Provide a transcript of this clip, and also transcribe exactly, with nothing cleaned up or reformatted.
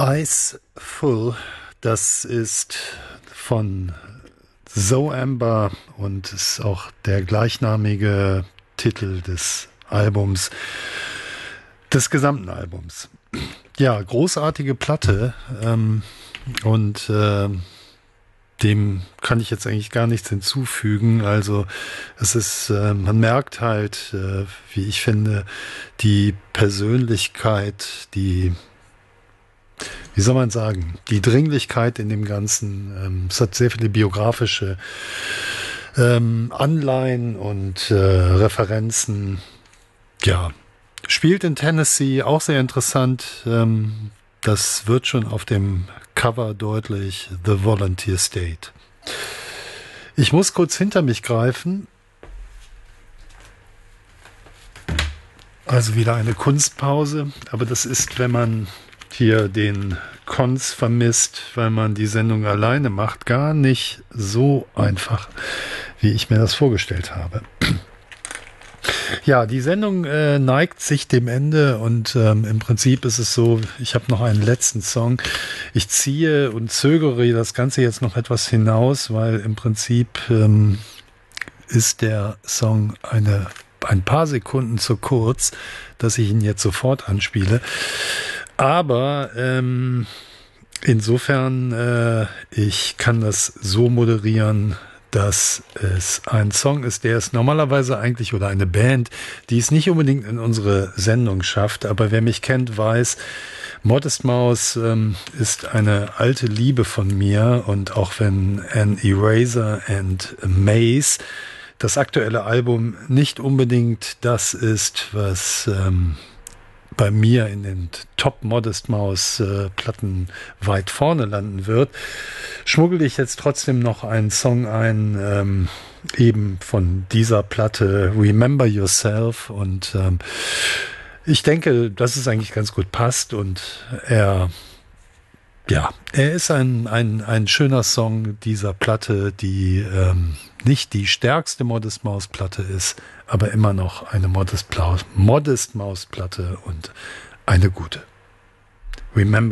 Eyes Full, das ist von Zoe Amber und ist auch der gleichnamige Titel des Albums, des gesamten Albums. Ja, großartige Platte ähm, und äh, dem kann ich jetzt eigentlich gar nichts hinzufügen. Also es ist, äh, man merkt halt, äh, wie ich finde, die Persönlichkeit, die Wie soll man sagen, die Dringlichkeit in dem Ganzen. Ähm, es hat sehr viele biografische ähm, Anleihen und äh, Referenzen. Ja, spielt in Tennessee, auch sehr interessant. Ähm, das wird schon auf dem Cover deutlich, The Volunteer State. Ich muss kurz hinter mich greifen. Also wieder eine Kunstpause, aber das ist, wenn man hier den Cons vermisst, weil man die Sendung alleine macht, gar nicht so einfach, wie ich mir das vorgestellt habe. Ja, die Sendung äh, neigt sich dem Ende und ähm, im Prinzip ist es so, ich habe noch einen letzten Song. Ich ziehe und zögere das Ganze jetzt noch etwas hinaus, weil im Prinzip ähm, ist der Song eine, ein paar Sekunden zu kurz, dass ich ihn jetzt sofort anspiele. Aber ähm, insofern, äh, ich kann das so moderieren, dass es ein Song ist, der es normalerweise eigentlich, oder eine Band, die es nicht unbedingt in unsere Sendung schafft, aber wer mich kennt, weiß, Modest Mouse ähm, ist eine alte Liebe von mir, und auch wenn An Eraser and Maze, das aktuelle Album, nicht unbedingt das ist, was ähm, bei mir in den Top Modest Mouse äh, Platten weit vorne landen wird, schmuggle ich jetzt trotzdem noch einen Song ein, ähm, eben von dieser Platte, Remember Yourself, und ähm, ich denke, dass es eigentlich ganz gut passt, und er ja, er ist ein, ein, ein schöner Song dieser Platte, die ähm, nicht die stärkste Modest Mouse Platte ist, aber immer noch eine Modest, Modest Mouse Platte und eine gute. Remember